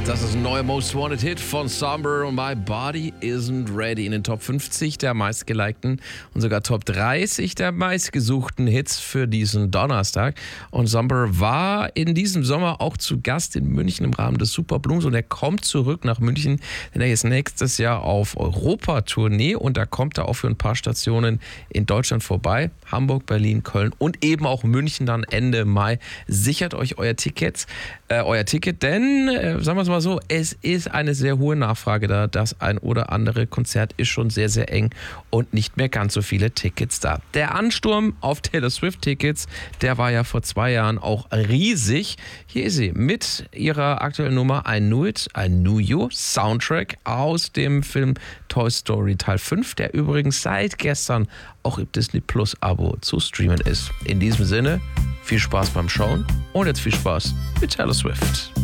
Das ist ein neuer Most Wanted Hit von Somber und My Body Isn't Ready in den Top 50 der meistgelikten und sogar Top 30 der meistgesuchten Hits für diesen Donnerstag. Und Somber war in diesem Sommer auch zu Gast in München im Rahmen des Superblooms und er kommt zurück nach München, denn er ist nächstes Jahr auf Europa-Tournee und da kommt er auch für ein paar Stationen in Deutschland vorbei. Hamburg, Berlin, Köln und eben auch München dann Ende Mai. Sichert euch euer Ticket, denn, sagen wir es mal so, es ist eine sehr hohe Nachfrage da. Das ein oder andere Konzert ist schon sehr, sehr eng und nicht mehr ganz so viele Tickets da. Der Ansturm auf Taylor Swift-Tickets, der war ja vor 2 Jahren auch riesig. Hier ist sie mit ihrer aktuellen Nummer I Knew It, I Knew You, Soundtrack aus dem Film Toy Story Teil 5, der übrigens seit gestern auch im Disney Plus Abo zu streamen ist. In diesem Sinne, viel Spaß beim Schauen und jetzt viel Spaß mit Taylor Swift.